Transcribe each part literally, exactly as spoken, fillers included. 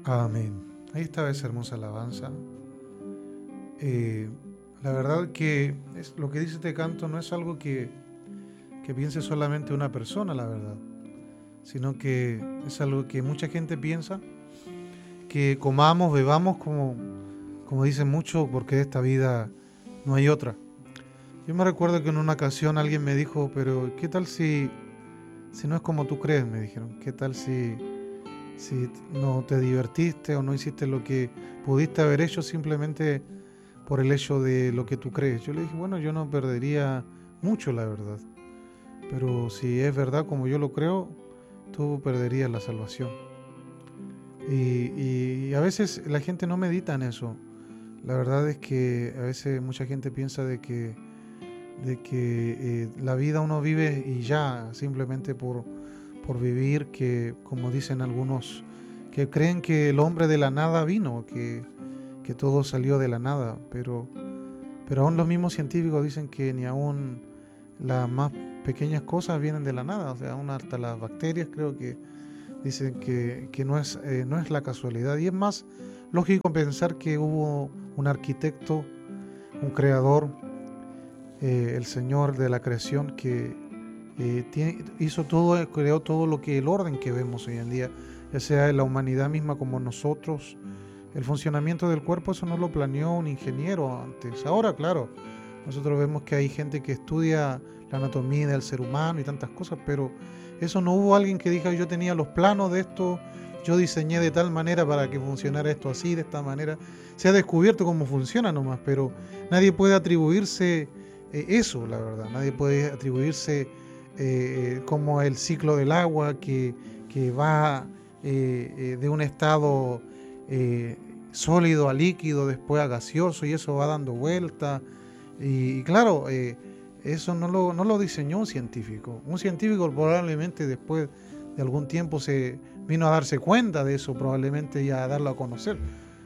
Amén. Ahí estaba esa hermosa alabanza. Eh, la verdad que es, lo que dice este canto no es algo que, que piense solamente una persona, la verdad, sino que es algo que mucha gente piensa, que comamos, bebamos, como, como dicen muchos, porque de esta vida no hay otra. Yo me recuerdo que en una ocasión alguien me dijo, pero ¿qué tal si, si no es como tú crees? Me dijeron, ¿qué tal si, si no te divertiste o no hiciste lo que pudiste haber hecho simplemente por el hecho de lo que tú crees? Yo le dije, bueno, yo no perdería mucho, la verdad, pero si es verdad como yo lo creo, tú perderías la salvación. Y, y, y a veces la gente no medita en eso. La verdad es que a veces mucha gente piensa de que, de que eh, la vida uno vive y ya, simplemente por, por vivir, que como dicen algunos, que creen que el hombre de la nada vino, que, que todo salió de la nada, pero, pero aún los mismos científicos dicen que ni aún las más pequeñas cosas vienen de la nada, o sea, aún hasta las bacterias creo que dicen que, que no, es, eh, no es la casualidad, y es más lógico pensar que hubo un arquitecto, un creador, eh, el Señor de la creación, que eh, tiene, hizo todo, creó todo lo que el orden que vemos hoy en día, ya sea en la humanidad misma como nosotros. El funcionamiento del cuerpo, eso no lo planeó un ingeniero antes. Ahora, claro, nosotros vemos que hay gente que estudia la anatomía del ser humano y tantas cosas, pero eso no hubo alguien que diga, yo tenía los planos de esto, yo diseñé de tal manera para que funcionara esto así, de esta manera. Se ha descubierto cómo funciona nomás, pero nadie puede atribuirse eh, eso, la verdad. Nadie puede atribuirse eh, como el ciclo del agua que, que va eh, eh, de un estado eh, sólido a líquido, después a gaseoso, y eso va dando vuelta. Y, y claro, eh, eso no lo, no lo diseñó un científico. Un científico probablemente después de algún tiempo se vino a darse cuenta de eso, probablemente, y a darlo a conocer.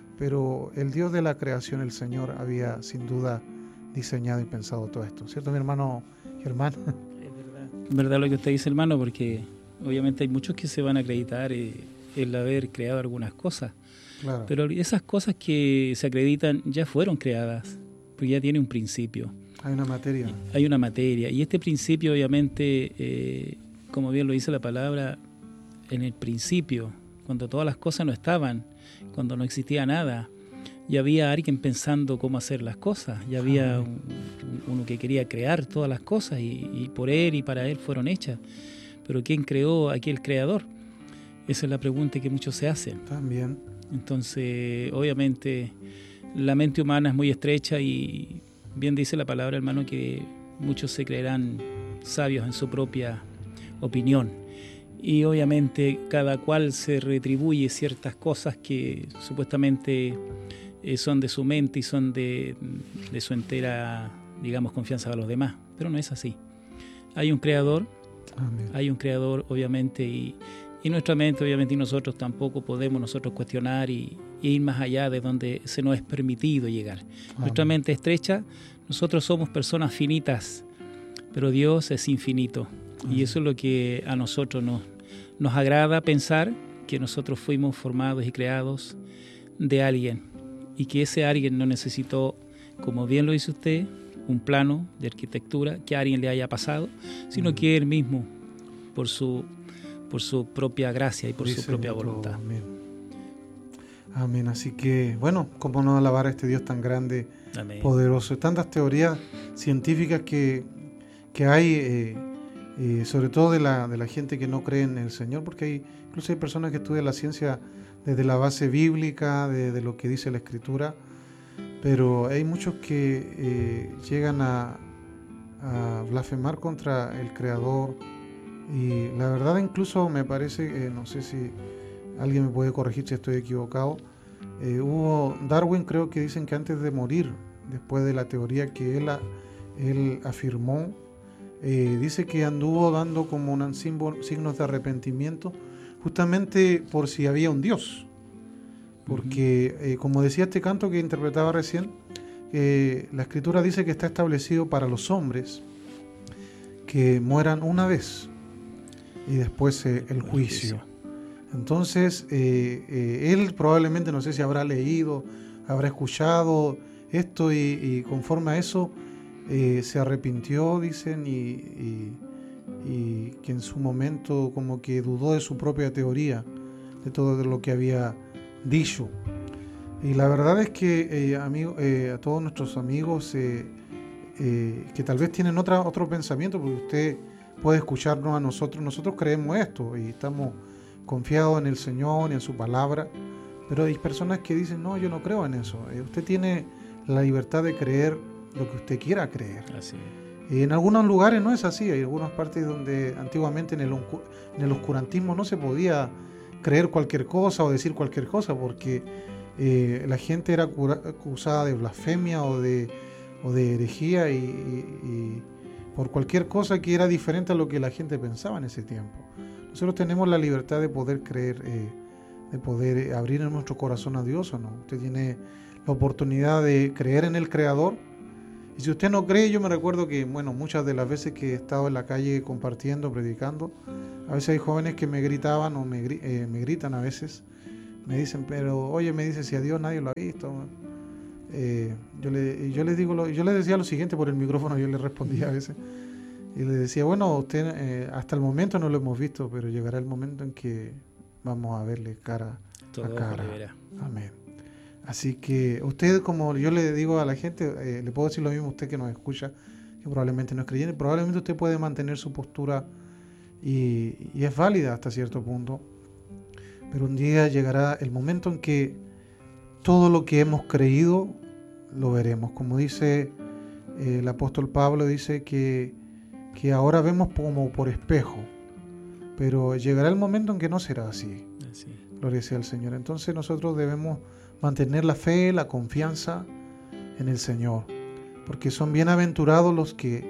Pero el Dios de la creación, el Señor, había sin duda diseñado y pensado todo esto. ¿Cierto, mi hermano Germán? Es verdad. Es verdad lo que usted dice, hermano, porque obviamente hay muchos que se van a acreditar eh, el haber creado algunas cosas. Claro. Pero esas cosas que se acreditan ya fueron creadas, porque ya tiene un principio. Hay una materia. Hay una materia. Y este principio, obviamente, eh, como bien lo dice la palabra, en el principio, cuando todas las cosas no estaban, cuando no existía nada, ya había alguien pensando cómo hacer las cosas, ya había un, uno que quería crear todas las cosas y, y por él y para él fueron hechas. Pero ¿quién creó aquí el creador? Esa es la pregunta que muchos se hacen. También. Entonces, obviamente, la mente humana es muy estrecha y bien dice la palabra, hermano, que muchos se creerán sabios en su propia opinión. Y obviamente cada cual se retribuye ciertas cosas que supuestamente eh, son de su mente y son de, de su entera, digamos, confianza a los demás. Pero no es así. Hay un creador, Amén. Hay un creador, obviamente, y, y nuestra mente, obviamente, y nosotros tampoco podemos nosotros cuestionar y, y ir más allá de donde se nos es permitido llegar. Amén. Nuestra mente estrecha, nosotros somos personas finitas, pero Dios es infinito. Y eso es lo que a nosotros nos, nos agrada pensar, que nosotros fuimos formados y creados de alguien y que ese alguien no necesitó, como bien lo dice usted, un plano de arquitectura que a alguien le haya pasado, sino que él mismo, por su, por su propia gracia y por dice su propia voluntad. Amén. Amén. Así que, bueno, cómo no alabar a este Dios tan grande, Amén. Poderoso. Tantas teorías científicas que, que hay... Eh, Eh, sobre todo de la, de la gente que no cree en el Señor, porque hay, incluso hay personas que estudian la ciencia desde la base bíblica, de, de lo que dice la Escritura, pero hay muchos que eh, llegan a, a blasfemar contra el Creador, y la verdad incluso me parece, eh, no sé si alguien me puede corregir si estoy equivocado, eh, hubo Darwin, creo que dicen que antes de morir, después de la teoría que él, él afirmó, Eh, dice que anduvo dando como un símbolo, signos de arrepentimiento, justamente por si había un Dios, porque uh-huh. eh, como decía este canto que interpretaba recién, eh, la Escritura dice que está establecido para los hombres que mueran una vez y después eh, el juicio. Entonces, eh, eh, él probablemente, no sé si habrá leído, habrá escuchado esto y, y conforme a eso eh, se arrepintió, dicen, y, y, y que en su momento como que dudó de su propia teoría, de todo lo que había dicho. Y la verdad es que eh, amigo, eh, a todos nuestros amigos eh, eh, que tal vez tienen otra, otro pensamiento, porque usted puede escucharnos a nosotros, nosotros creemos esto y estamos confiados en el Señor y en su palabra, pero hay personas que dicen, no, yo no creo en eso. Eh, usted tiene la libertad de creer lo que usted quiera creer. Así es. Y en algunos lugares no es así, hay algunas partes donde antiguamente en el, en el oscurantismo no se podía creer cualquier cosa o decir cualquier cosa, porque eh, la gente era acusada de blasfemia o de, o de herejía y, y, y por cualquier cosa que era diferente a lo que la gente pensaba en ese tiempo. Nosotros tenemos la libertad de poder creer, eh, de poder abrir nuestro corazón a Dios, ¿o no? Usted tiene la oportunidad de creer en el Creador. Y si usted no cree, yo me recuerdo que, bueno, muchas de las veces que he estado en la calle compartiendo, predicando, a veces hay jóvenes que me gritaban o me, eh, me gritan a veces, me dicen, pero oye, me dice, si a Dios nadie lo ha visto. Eh, yo, le, yo, les digo lo, yo les decía lo siguiente por el micrófono, yo les respondía a veces, y les decía, bueno, usted eh, hasta el momento no lo hemos visto, pero llegará el momento en que vamos a verle cara Todo a cara. verá. Amén. Así que usted, como yo le digo a la gente, eh, le puedo decir lo mismo a usted que nos escucha, que probablemente no es creyente, probablemente usted puede mantener su postura y, y es válida hasta cierto punto, pero un día llegará el momento en que todo lo que hemos creído lo veremos. Como dice eh, el apóstol Pablo, dice que, que ahora vemos como por espejo, pero llegará el momento en que no será así. Así. Gloria sea al Señor. Entonces nosotros debemos mantener la fe, la confianza en el Señor, porque son bienaventurados los que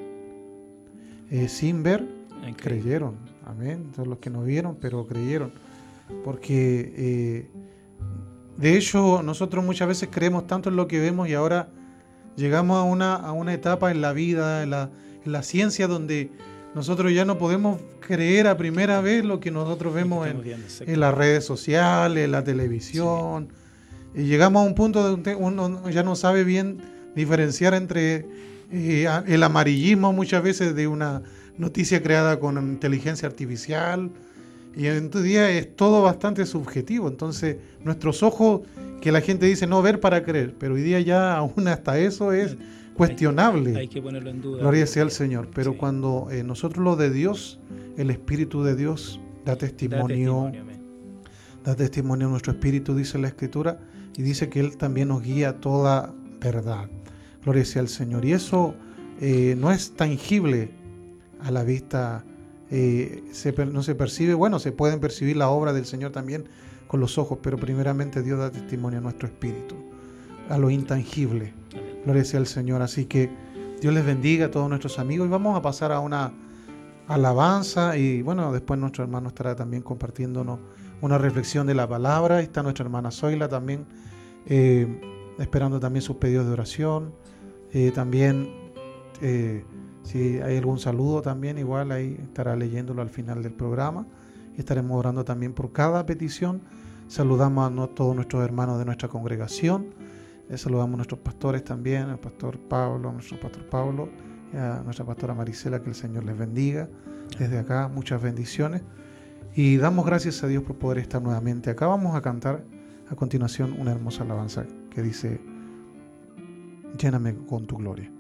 eh, sin ver Okay. creyeron. Amén. Todos los que no vieron, pero creyeron. Porque eh, de hecho nosotros muchas veces creemos tanto en lo que vemos y ahora llegamos a una, a una etapa en la vida, en la, en la ciencia, donde nosotros ya no podemos creer a primera vez lo que nosotros vemos en, en las redes sociales, en la televisión. Sí. Y llegamos a un punto donde uno ya no sabe bien diferenciar entre eh, el amarillismo muchas veces de una noticia creada con inteligencia artificial. Y en tu día es todo bastante subjetivo. Entonces, nuestros ojos, que la gente dice no ver para creer, pero hoy día ya aún hasta eso es cuestionable. Hay, hay que ponerlo en duda. Gloria sea al Señor. Pero sí. cuando eh, nosotros lo de Dios, el Espíritu de Dios da testimonio, da testimonio, da testimonio a nuestro espíritu, dice la Escritura, y dice que Él también nos guía a toda verdad. Gloria sea al Señor. Y eso eh, no es tangible a la vista, eh, se, no se percibe, bueno, se pueden percibir la obra del Señor también con los ojos, pero primeramente Dios da testimonio a nuestro espíritu, a lo intangible. Gloria sea al Señor. Así que Dios les bendiga a todos nuestros amigos y vamos a pasar a una alabanza y bueno, después nuestro hermano estará también compartiéndonos una reflexión de la palabra. Está nuestra hermana Zoila también eh, esperando también sus pedidos de oración. Eh, también eh, si hay algún saludo también, igual ahí estará leyéndolo al final del programa. Y estaremos orando también por cada petición. Saludamos a todos nuestros hermanos de nuestra congregación. Eh, saludamos a nuestros pastores también, al pastor Pablo, a nuestro pastor Pablo, y a nuestra pastora Marisela, que el Señor les bendiga. Desde acá, muchas bendiciones. Y damos gracias a Dios por poder estar nuevamente acá. Vamos a cantar a continuación una hermosa alabanza que dice: lléname con tu gloria.